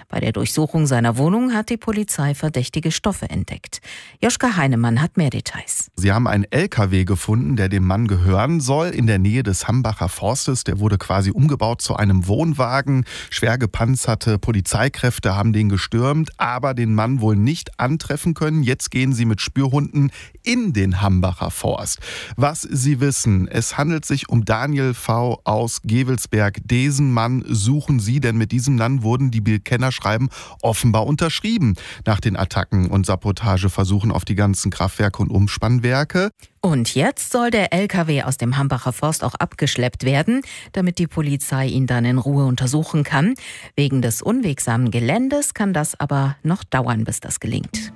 Bei der Durchsuchung seiner Wohnung hat die Polizei verdächtige Stoffe entdeckt. Joschka Heinemann hat mehr Details. Sie haben einen LKW gefunden, der dem Mann gehören soll, in der Nähe des Hambacher Forstes. Der wurde quasi umgebaut zu einem Wohnwagen. Schwer gepanzerte Polizeikräfte haben den gestürmt, aber den Mann wohl nicht antreffen können. Jetzt gehen sie mit Spürhunden in den Hambacher Forst. Was Sie wissen, es handelt sich um Daniel V. aus Gevelsberg. Diesen Mann suchen Sie, denn mit diesem Mann wurden die Bekennerschreiben offenbar unterschrieben nach den Attacken und Sabotageversuchen auf die ganzen Kraftwerke und Umspannwerke. Und jetzt soll der LKW aus dem Hambacher Forst auch abgeschleppt werden, damit die Polizei ihn dann in Ruhe untersuchen kann. Wegen des unwegsamen Geländes kann das aber noch dauern, bis das gelingt.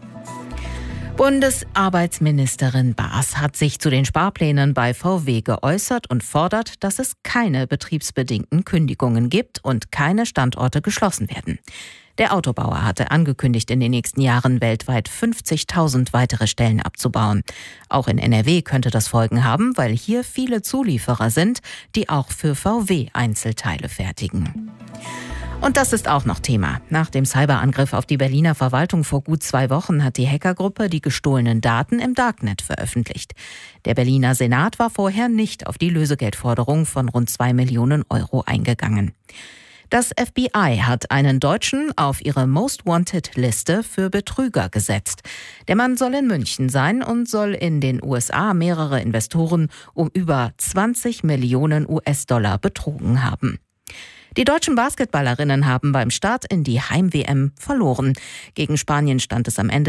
Bundesarbeitsministerin Baas hat sich zu den Sparplänen bei VW geäußert und fordert, dass es keine betriebsbedingten Kündigungen gibt und keine Standorte geschlossen werden. Der Autobauer hatte angekündigt, in den nächsten Jahren weltweit 50.000 weitere Stellen abzubauen. Auch in NRW könnte das Folgen haben, weil hier viele Zulieferer sind, die auch für VW Einzelteile fertigen. Und das ist auch noch Thema. Nach dem Cyberangriff auf die Berliner Verwaltung vor gut 2 Wochen hat die Hackergruppe die gestohlenen Daten im Darknet veröffentlicht. Der Berliner Senat war vorher nicht auf die Lösegeldforderung von rund 2 Millionen Euro eingegangen. Das FBI hat einen Deutschen auf ihre Most Wanted-Liste für Betrüger gesetzt. Der Mann soll in München sein und soll in den USA mehrere Investoren um über 20 Millionen US-Dollar betrogen haben. Die deutschen Basketballerinnen haben beim Start in die Heim-WM verloren. Gegen Spanien stand es am Ende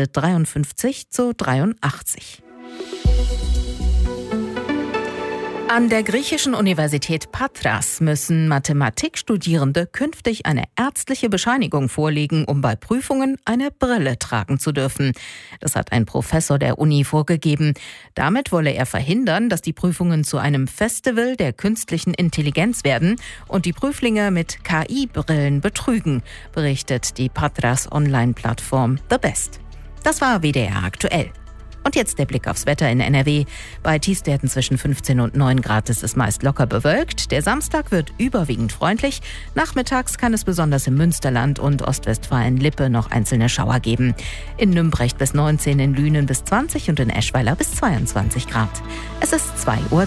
53-83. An der griechischen Universität Patras müssen Mathematikstudierende künftig eine ärztliche Bescheinigung vorlegen, um bei Prüfungen eine Brille tragen zu dürfen. Das hat ein Professor der Uni vorgegeben. Damit wolle er verhindern, dass die Prüfungen zu einem Festival der künstlichen Intelligenz werden und die Prüflinge mit KI-Brillen betrügen, berichtet die Patras-Online-Plattform The Best. Das war WDR aktuell. Und jetzt der Blick aufs Wetter in NRW. Bei Tiefstwerten zwischen 15 und 9 Grad ist es meist locker bewölkt. Der Samstag wird überwiegend freundlich. Nachmittags kann es besonders im Münsterland und Ostwestfalen-Lippe noch einzelne Schauer geben. In Nümbrecht bis 19, in Lünen bis 20 und in Eschweiler bis 22 Grad. Es ist 2:03 Uhr.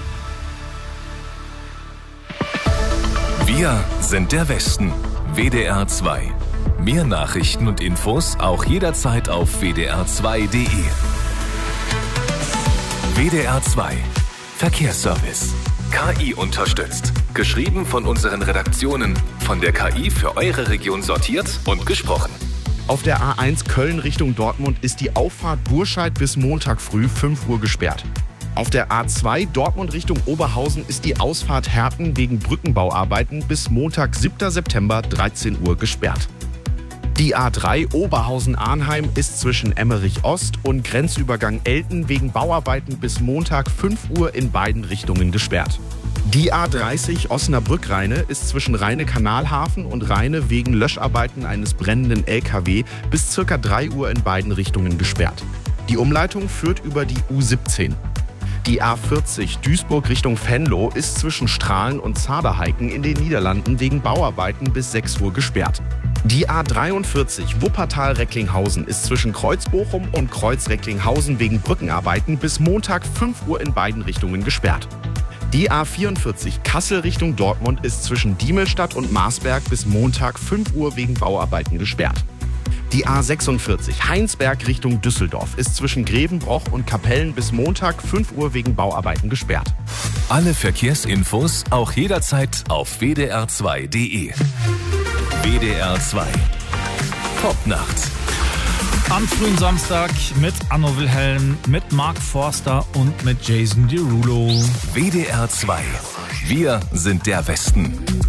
Wir sind der Westen. WDR 2. Mehr Nachrichten und Infos auch jederzeit auf wdr2.de. WDR 2 Verkehrsservice. KI unterstützt. Geschrieben von unseren Redaktionen. Von der KI für eure Region sortiert und gesprochen. Auf der A1 Köln Richtung Dortmund ist die Auffahrt Burscheid bis Montag früh 5 Uhr gesperrt. Auf der A2 Dortmund Richtung Oberhausen ist die Ausfahrt Herten wegen Brückenbauarbeiten bis Montag 7. September 13 Uhr gesperrt. Die A3 Oberhausen-Arnheim ist zwischen Emmerich Ost und Grenzübergang Elten wegen Bauarbeiten bis Montag 5 Uhr in beiden Richtungen gesperrt. Die A30 Osnabrück-Rheine ist zwischen Rheine-Kanalhafen und Rheine wegen Löscharbeiten eines brennenden LKW bis ca. 3 Uhr in beiden Richtungen gesperrt. Die Umleitung führt über die U17. Die A40 Duisburg Richtung Venlo ist zwischen Strahlen und Zaberheiken in den Niederlanden wegen Bauarbeiten bis 6 Uhr gesperrt. Die A43 Wuppertal-Recklinghausen ist zwischen Kreuzbochum und Kreuz-Recklinghausen wegen Brückenarbeiten bis Montag 5 Uhr in beiden Richtungen gesperrt. Die A44 Kassel Richtung Dortmund ist zwischen Diemelstadt und Marsberg bis Montag 5 Uhr wegen Bauarbeiten gesperrt. Die A46 Heinsberg Richtung Düsseldorf ist zwischen Grevenbroich und Kapellen bis Montag 5 Uhr wegen Bauarbeiten gesperrt. Alle Verkehrsinfos auch jederzeit auf wdr2.de. WDR 2 Popnacht. Am frühen Samstag mit Anno Wilhelm, mit Mark Forster und mit Jason Derulo. WDR 2. Wir sind der Westen.